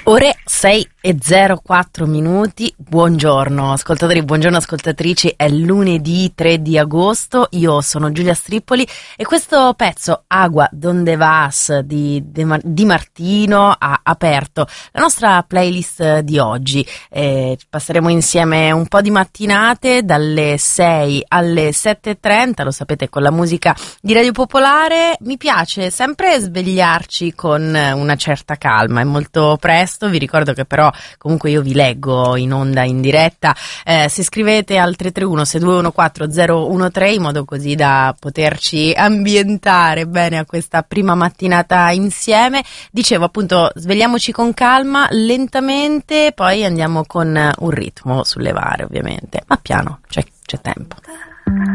Ore 6:04. Buongiorno ascoltatori, buongiorno ascoltatrici, è lunedì 3 di agosto, io sono Giulia Strippoli e questo pezzo Agua Donde Vas di Martino ha aperto la nostra playlist di oggi. Passeremo insieme un po' di mattinate dalle 6 alle 7:30, lo sapete, con la musica di Radio Popolare. Mi piace sempre svegliarci con una certa calma, è molto presto. Vi ricordo che però comunque io vi leggo in onda in diretta, se scrivete al 331 6214 013 in modo così da poterci ambientare bene a questa prima mattinata insieme. Dicevo appunto, svegliamoci con calma, lentamente, poi andiamo con un ritmo sulle varie ovviamente, ma piano, c'è tempo.